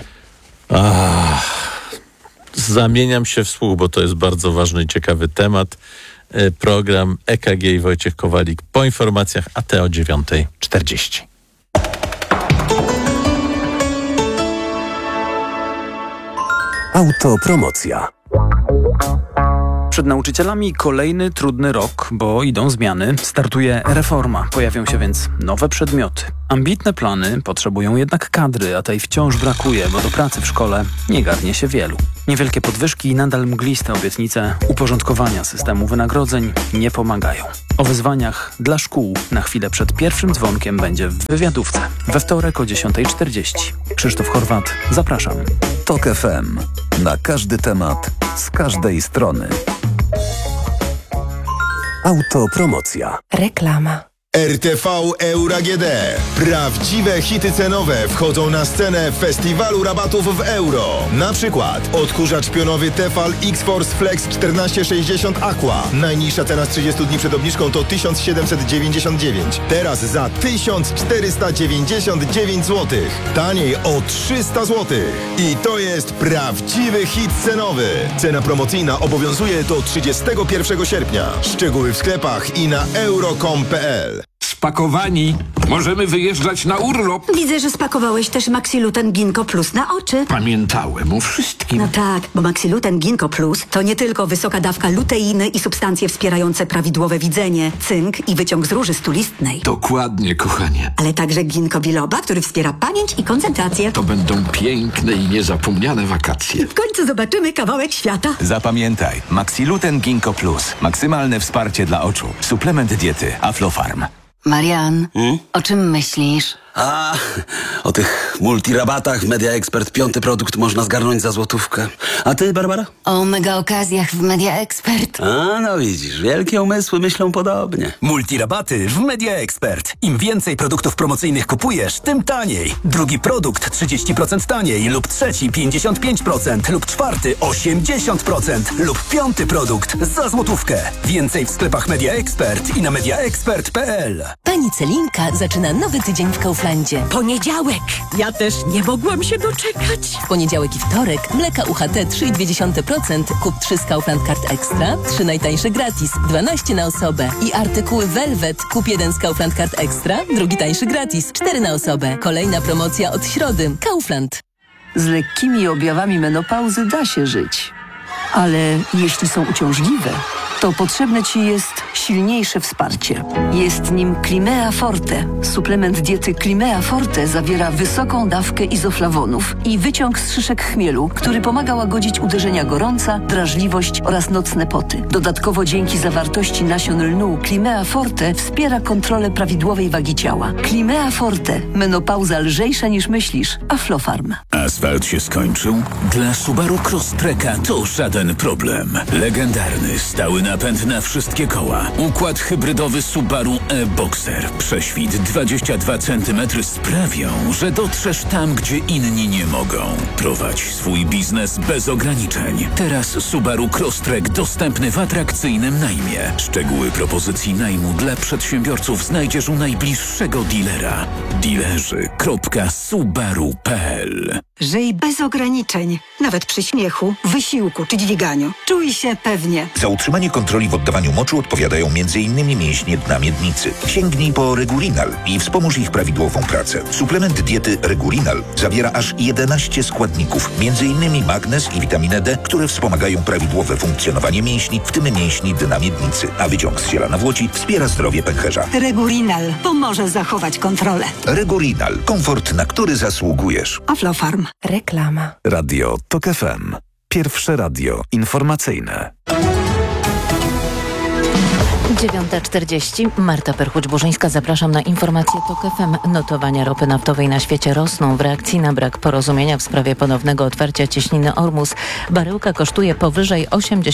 Zamieniam się w słuch, bo to jest bardzo ważny i ciekawy temat. Program EKG i Wojciech Kowalik po informacjach, a te o 9:40. Autopromocja. Przed nauczycielami kolejny trudny rok, bo idą zmiany, startuje reforma, pojawią się więc nowe przedmioty. Ambitne plany potrzebują jednak kadry, a tej wciąż brakuje, bo do pracy w szkole nie garnie się wielu. Niewielkie podwyżki i nadal mgliste obietnice uporządkowania systemu wynagrodzeń nie pomagają. O wyzwaniach dla szkół na chwilę przed pierwszym dzwonkiem będzie w wywiadówce. We wtorek o 10:40. Krzysztof Horwat, zapraszam. TOK FM. Na każdy temat, z każdej strony. Autopromocja. Reklama. RTV Euro AGD. Prawdziwe hity cenowe wchodzą na scenę festiwalu rabatów w euro. Na przykład odkurzacz pionowy Tefal X-Force Flex 1460 Aqua. Najniższa cena z 30 dni przed obniżką to 1799. Teraz za 1499 zł. Taniej o 300 zł. I to jest prawdziwy hit cenowy. Cena promocyjna obowiązuje do 31 sierpnia. Szczegóły w sklepach i na euro.com.pl. Spakowani. Możemy wyjeżdżać na urlop. Widzę, że spakowałeś też Maxiluten Ginkgo Plus na oczy. Pamiętałem o wszystkim. No tak, bo Maxiluten Ginkgo Plus to nie tylko wysoka dawka luteiny i substancje wspierające prawidłowe widzenie, cynk i wyciąg z róży stulistnej. Dokładnie, kochanie. Ale także ginkgo biloba, który wspiera pamięć i koncentrację. To będą piękne i niezapomniane wakacje. W końcu zobaczymy kawałek świata. Zapamiętaj, Maxiluten Ginkgo Plus. Maksymalne wsparcie dla oczu. Suplement diety Aflofarm. Marian, o czym myślisz? A, o tych multirabatach w Media Expert 5. produkt można zgarnąć za złotówkę. A ty, Barbara? O mega okazjach w Media Expert. A, no widzisz, wielkie umysły myślą podobnie. Multirabaty w Media Expert. Im więcej produktów promocyjnych kupujesz, tym taniej. Drugi produkt 30% taniej lub trzeci 55% lub czwarty 80% lub 5. produkt za złotówkę. Więcej w sklepach Media Expert i na mediaexpert.pl. Pani Celinka zaczyna nowy tydzień w Kauflandzie. Poniedziałek! Ja też nie mogłam się doczekać. W poniedziałek i wtorek mleka UHT 3,2%. Kup 3 z Kaufland Card Extra, 3 najtańsze gratis, 12 na osobę. I artykuły Velvet. Kup 1 z Kaufland Card Extra, drugi tańszy gratis, 4 na osobę. Kolejna promocja od środy. Kaufland. Z lekkimi objawami menopauzy da się żyć. Ale jeśli są uciążliwe, to potrzebne Ci jest silniejsze wsparcie. Jest nim Climea Forte. Suplement diety Climea Forte zawiera wysoką dawkę izoflawonów i wyciąg z szyszek chmielu, który pomaga łagodzić uderzenia gorąca, drażliwość oraz nocne poty. Dodatkowo dzięki zawartości nasion lnu Climea Forte wspiera kontrolę prawidłowej wagi ciała. Climea Forte. Menopauza lżejsza niż myślisz. Aflofarm. Asfalt się skończył? Dla Subaru Crosstreka to żaden problem. Legendarny, stały napęd na wszystkie koła. Układ hybrydowy Subaru e-Boxer. Prześwit 22 cm sprawią, że dotrzesz tam, gdzie inni nie mogą. Prowadź swój biznes bez ograniczeń. Teraz Subaru Crosstrek dostępny w atrakcyjnym najmie. Szczegóły propozycji najmu dla przedsiębiorców znajdziesz u najbliższego dealera. Dealerzy.subaru.pl. Żyj bez ograniczeń. Nawet przy śmiechu, wysiłku czy dźwiganiu. Czuj się pewnie. Za utrzymanie kontroli w oddawaniu moczu odpowiadają m.in. mięśnie dna miednicy. Sięgnij po Regurinal i wspomóż ich prawidłową pracę. Suplement diety Regurinal zawiera aż 11 składników, m.in. magnez i witaminę D, które wspomagają prawidłowe funkcjonowanie mięśni, w tym mięśni dna miednicy. A wyciąg z ziela nawłoci wspiera zdrowie pęcherza. Regurinal pomoże zachować kontrolę. Regurinal. Komfort, na który zasługujesz. Aflofarm. Reklama. Radio TOK FM. Pierwsze radio informacyjne. 9:40. Marta Perchuć-Burzyńska. Zapraszam na informacje TOK FM. Notowania ropy naftowej na świecie rosną w reakcji na brak porozumienia w sprawie ponownego otwarcia cieśniny Ormus. Baryłka kosztuje powyżej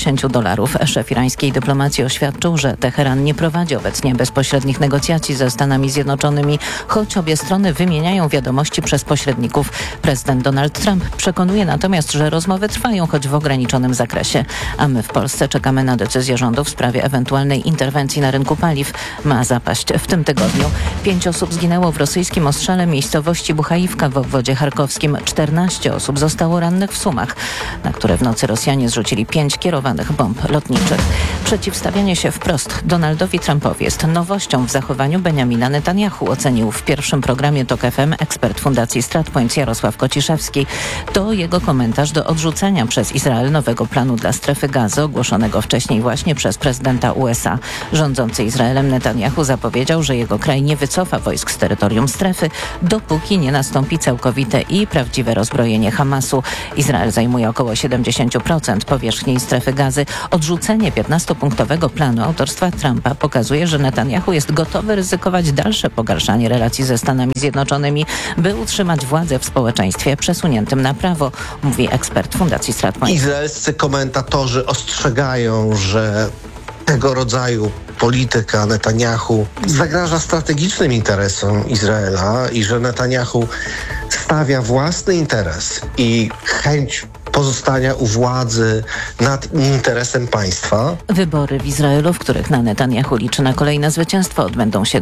$80. Szef irańskiej dyplomacji oświadczył, że Teheran nie prowadzi obecnie bezpośrednich negocjacji ze Stanami Zjednoczonymi, choć obie strony wymieniają wiadomości przez pośredników. Prezydent Donald Trump przekonuje natomiast, że rozmowy trwają, choć w ograniczonym zakresie. A my w Polsce czekamy na decyzję rządu w sprawie ewentualnej interwencji na rynku paliw. Ma zapaść w tym tygodniu. 5 osób zginęło w rosyjskim ostrzale miejscowości Buchajivka w obwodzie charkowskim. 14 osób zostało rannych w Sumach, na które w nocy Rosjanie zrzucili 5 kierowanych bomb lotniczych. Przeciwstawianie się wprost Donaldowi Trumpowi jest nowością w zachowaniu Benjamina Netanyahu, ocenił w pierwszym programie TOK FM ekspert Fundacji StratPoints Jarosław Kociszewski. To jego komentarz do odrzucenia przez Izrael nowego planu dla strefy Gazy, ogłoszonego wcześniej właśnie przez prezydenta USA. Rządzący Izraelem Netanyahu zapowiedział, że jego kraj nie wycofa wojsk z terytorium strefy, dopóki nie nastąpi całkowite i prawdziwe rozbrojenie Hamasu. Izrael zajmuje około 70% powierzchni strefy Gazy. Odrzucenie 15-punktowego planu autorstwa Trumpa pokazuje, że Netanyahu jest gotowy ryzykować dalsze pogarszanie relacji ze Stanami Zjednoczonymi, by utrzymać władzę w społeczeństwie przesuniętym na prawo, mówi ekspert Fundacji StratPoints. Izraelscy komentatorzy ostrzegają, że tego rodzaju polityka Netanyahu zagraża strategicznym interesom Izraela i że Netanyahu stawia własny interes i chęć pozostania u władzy nad interesem państwa. Wybory w Izraelu, w których na Netanyahu liczy na kolejne zwycięstwo, odbędą się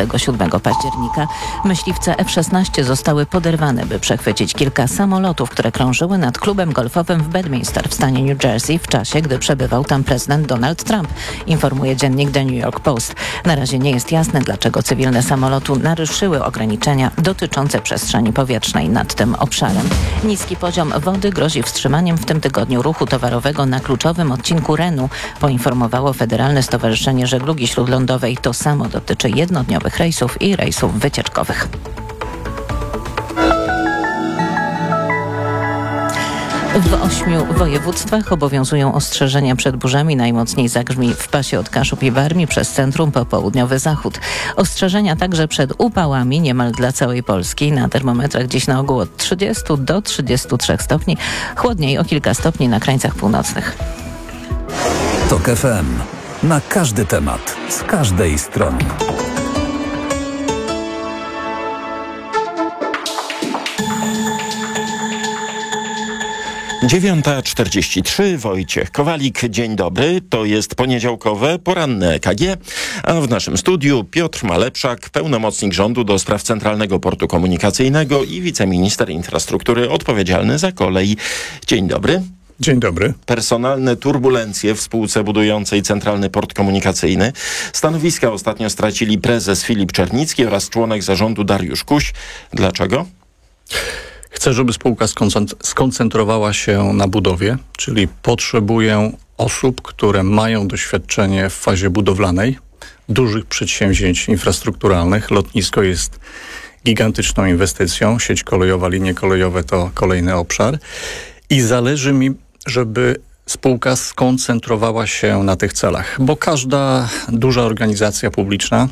27 października. Myśliwce F-16 zostały poderwane, by przechwycić kilka samolotów, które krążyły nad klubem golfowym w Bedminster w stanie New Jersey w czasie, gdy przebywał tam prezydent Donald Trump, informuje dziennik The New York Post. Na razie nie jest jasne, dlaczego cywilne samoloty naruszyły ograniczenia dotyczące przestrzeni powietrznej nad tym obszarem. Niski poziom wody grozi wstrzymaniem w tym tygodniu ruchu towarowego na kluczowym odcinku Renu, poinformowało Federalne Stowarzyszenie Żeglugi Śródlądowej. To samo dotyczy jednodniowych rejsów i rejsów wycieczkowych. W 8 województwach obowiązują ostrzeżenia przed burzami. Najmocniej zagrzmi w pasie od Kaszub i Warmii przez centrum po południowy zachód. Ostrzeżenia także przed upałami niemal dla całej Polski. Na termometrach dziś na ogół od 30 do 33 stopni. Chłodniej o kilka stopni na krańcach północnych. TOK FM. Na każdy temat, z każdej strony. Dziewiąta 43, Wojciech Kowalik. Dzień dobry, to jest poniedziałkowe, poranne EKG, a w naszym studiu Piotr Malepszak, pełnomocnik rządu do spraw Centralnego Portu Komunikacyjnego i wiceminister infrastruktury odpowiedzialny za kolej. Dzień dobry. Dzień dobry. Personalne turbulencje w spółce budującej Centralny Port Komunikacyjny. Stanowiska ostatnio stracili prezes Filip Czernicki oraz członek zarządu Dariusz Kuś. Dlaczego? Chcę, żeby spółka skoncentrowała się na budowie, czyli potrzebuję osób, które mają doświadczenie w fazie budowlanej, dużych przedsięwzięć infrastrukturalnych. Lotnisko jest gigantyczną inwestycją, sieć kolejowa, linie kolejowe to kolejny obszar i zależy mi, żeby spółka skoncentrowała się na tych celach, bo każda duża organizacja publiczna,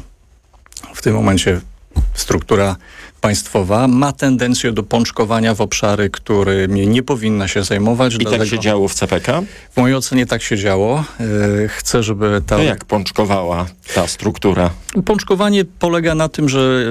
w tym momencie struktura państwowa, ma tendencję do pączkowania w obszary, którymi nie powinna się zajmować. I tak się działo w CPK? W mojej ocenie tak się działo. Chcę, żeby ta... To jak pączkowała ta struktura? Pączkowanie polega na tym, że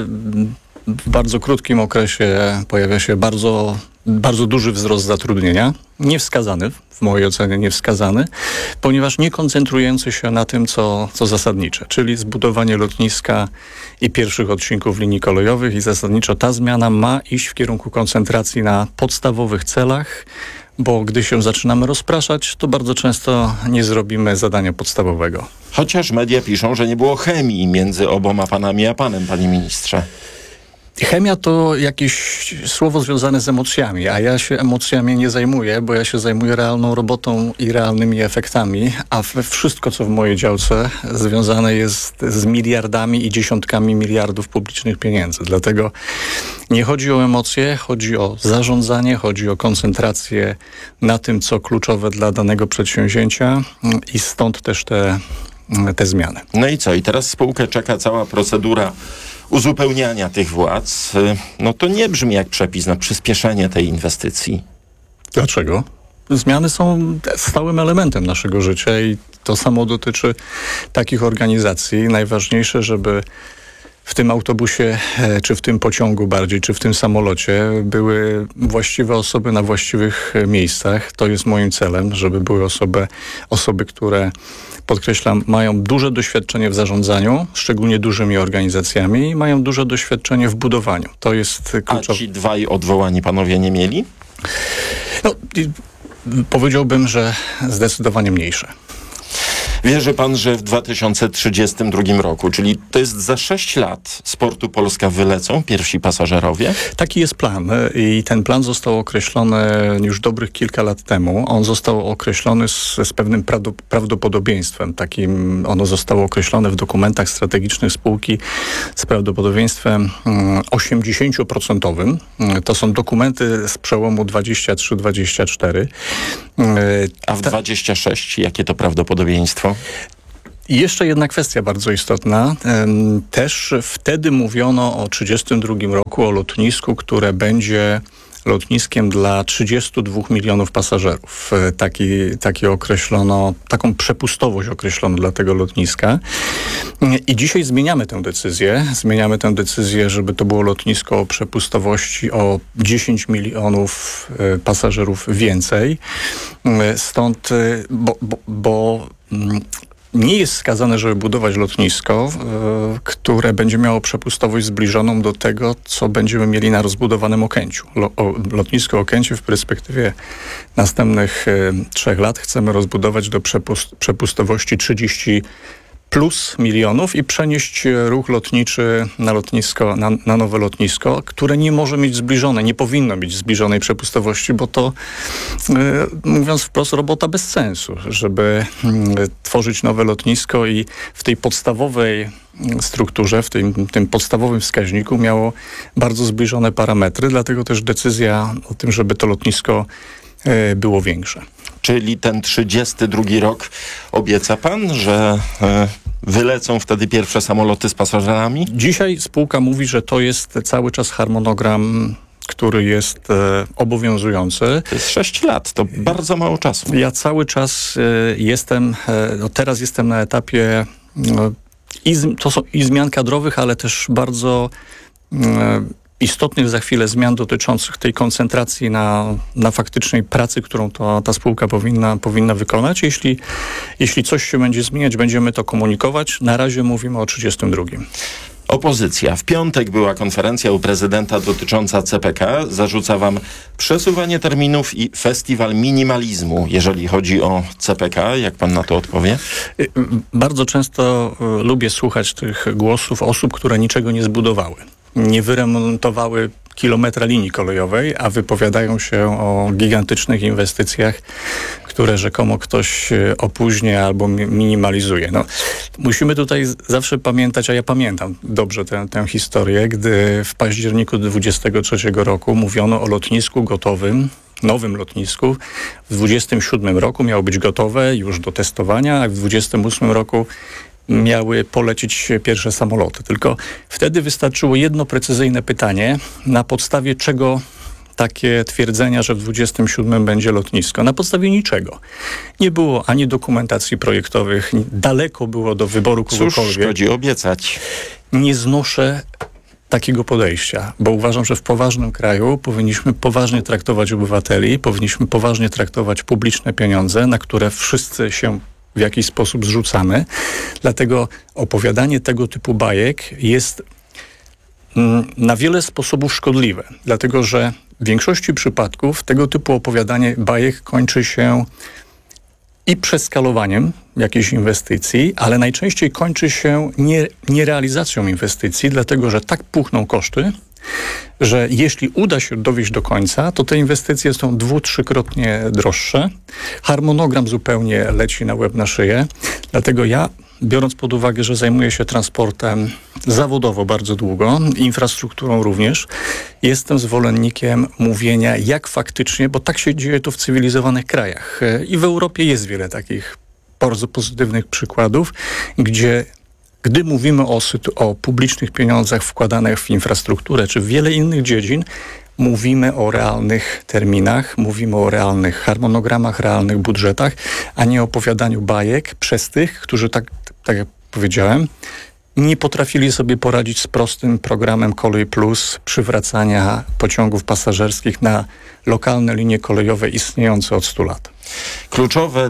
w bardzo krótkim okresie pojawia się bardzo duży wzrost zatrudnienia, niewskazany, w mojej ocenie niewskazany, ponieważ nie koncentrujący się na tym, co zasadnicze, czyli zbudowanie lotniska i pierwszych odcinków linii kolejowych i zasadniczo ta zmiana ma iść w kierunku koncentracji na podstawowych celach, bo gdy się zaczynamy rozpraszać, to bardzo często nie zrobimy zadania podstawowego. Chociaż media piszą, że nie było chemii między oboma panami a panem, panie ministrze. Chemia to jakieś słowo związane z emocjami, a ja się emocjami nie zajmuję, bo ja się zajmuję realną robotą i realnymi efektami, a wszystko, co w mojej działce związane jest z miliardami i dziesiątkami miliardów publicznych pieniędzy. Dlatego nie chodzi o emocje, chodzi o zarządzanie, chodzi o koncentrację na tym, co kluczowe dla danego przedsięwzięcia i stąd też te zmiany. No i co? I teraz spółkę czeka cała procedura uzupełniania tych władz. No to nie brzmi jak przepis na przyspieszenie tej inwestycji. Dlaczego? Zmiany są stałym elementem naszego życia i to samo dotyczy takich organizacji. Najważniejsze, żeby w tym autobusie, czy w tym pociągu bardziej, czy w tym samolocie były właściwe osoby na właściwych miejscach. To jest moim celem, żeby były osoby, które, podkreślam, mają duże doświadczenie w zarządzaniu, szczególnie dużymi organizacjami i mają duże doświadczenie w budowaniu. To jest kluczowe. A ci dwaj odwołani panowie nie mieli? No, powiedziałbym, że zdecydowanie mniejsze. Wierzy pan, że w 2032 roku, czyli to jest za 6 lat, z portu Polska wylecą pierwsi pasażerowie? Taki jest plan i ten plan został określony już dobrych kilka lat temu. On został określony z pewnym prawdopodobieństwem. Ono zostało określone w dokumentach strategicznych spółki z prawdopodobieństwem 80%. To są dokumenty z przełomu 23-24. A w 26 jakie to prawdopodobieństwo? I jeszcze jedna kwestia bardzo istotna. Też wtedy mówiono o 32 roku, o lotnisku, które będzie lotniskiem dla 32 milionów pasażerów. Taki określono, taką przepustowość określono dla tego lotniska. I dzisiaj zmieniamy tę decyzję, żeby to było lotnisko o przepustowości o 10 milionów pasażerów więcej. Stąd, bo nie jest wskazane, żeby budować lotnisko, które będzie miało przepustowość zbliżoną do tego, co będziemy mieli na rozbudowanym Okęciu. Lotnisko Okęcie w perspektywie następnych 3 lat chcemy rozbudować do przepustowości 30 plus milionów i przenieść ruch lotniczy na lotnisko, na nowe lotnisko, które nie może mieć nie powinno mieć zbliżonej przepustowości, bo to, mówiąc wprost, robota bez sensu, żeby tworzyć nowe lotnisko i w tej podstawowej strukturze, w tym podstawowym wskaźniku miało bardzo zbliżone parametry, dlatego też decyzja o tym, żeby to lotnisko było większe. Czyli ten 32 rok obieca pan, że wylecą wtedy pierwsze samoloty z pasażerami? Dzisiaj spółka mówi, że to jest cały czas harmonogram, który jest obowiązujący. To jest 6 lat, to bardzo mało czasu. Ja cały czas teraz jestem na etapie to są i zmian kadrowych, ale też bardzo istotnych za chwilę zmian dotyczących tej koncentracji na faktycznej pracy, którą ta spółka powinna wykonać. Jeśli coś się będzie zmieniać, będziemy to komunikować. Na razie mówimy o 32. Opozycja. W piątek była konferencja u prezydenta dotycząca CPK. Zarzuca wam przesuwanie terminów i festiwal minimalizmu, jeżeli chodzi o CPK. Jak pan na to odpowie? Bardzo często lubię słuchać tych głosów osób, które niczego nie zbudowały. Nie wyremontowały kilometra linii kolejowej, a wypowiadają się o gigantycznych inwestycjach, które rzekomo ktoś opóźnia albo minimalizuje. Musimy tutaj zawsze pamiętać, a ja pamiętam dobrze tę historię, gdy w październiku 2023 roku mówiono o lotnisku gotowym, nowym lotnisku. W 2027 roku miało być gotowe już do testowania, a w 2028 roku miały polecieć pierwsze samoloty. Tylko wtedy wystarczyło jedno precyzyjne pytanie, na podstawie czego takie twierdzenia, że w 27 będzie lotnisko. Na podstawie niczego. Nie było ani dokumentacji projektowych, daleko było do wyboru kogokolwiek. Cóż szkodzi obiecać? Nie znoszę takiego podejścia, bo uważam, że w poważnym kraju powinniśmy poważnie traktować obywateli, powinniśmy poważnie traktować publiczne pieniądze, na które wszyscy się w jakiś sposób zrzucamy. Dlatego opowiadanie tego typu bajek jest na wiele sposobów szkodliwe. Dlatego, że w większości przypadków tego typu opowiadanie bajek kończy się i przeskalowaniem jakiejś inwestycji, ale najczęściej kończy się nierealizacją inwestycji, dlatego, że tak puchną koszty, że jeśli uda się dowieść do końca, to te inwestycje są 2-3-krotnie droższe. Harmonogram zupełnie leci na łeb na szyję. Dlatego ja, biorąc pod uwagę, że zajmuję się transportem zawodowo bardzo długo, infrastrukturą również, jestem zwolennikiem mówienia, jak faktycznie, bo tak się dzieje to w cywilizowanych krajach. I w Europie jest wiele takich bardzo pozytywnych przykładów, gdy mówimy o publicznych pieniądzach wkładanych w infrastrukturę czy w wiele innych dziedzin, mówimy o realnych terminach, mówimy o realnych harmonogramach, realnych budżetach, a nie opowiadaniu bajek przez tych, którzy, tak jak powiedziałem, nie potrafili sobie poradzić z prostym programem Kolej Plus przywracania pociągów pasażerskich na lokalne linie kolejowe istniejące od 100 lat. Kluczowy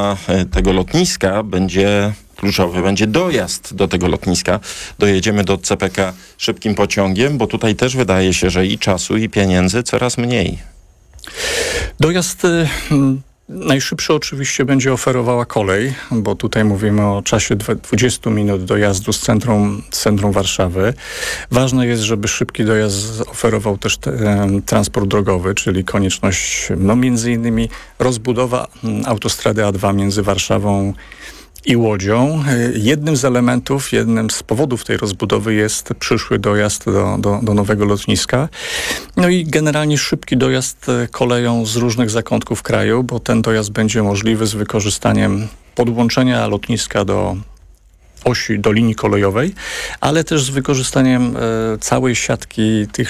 będzie dojazd do tego lotniska. Dojedziemy do CPK szybkim pociągiem, bo tutaj też wydaje się, że i czasu, i pieniędzy coraz mniej. Dojazd najszybszy oczywiście będzie oferowała kolej, bo tutaj mówimy o czasie 20 minut dojazdu z centrum Warszawy. Ważne jest, żeby szybki dojazd oferował też transport drogowy, czyli konieczność między innymi rozbudowa autostrady A2 między Warszawą i Łodzią. Jednym z elementów, jednym z powodów tej rozbudowy jest przyszły dojazd do nowego lotniska. I generalnie szybki dojazd koleją z różnych zakątków kraju, bo ten dojazd będzie możliwy z wykorzystaniem podłączenia lotniska do osi, do linii kolejowej, ale też z wykorzystaniem całej siatki tych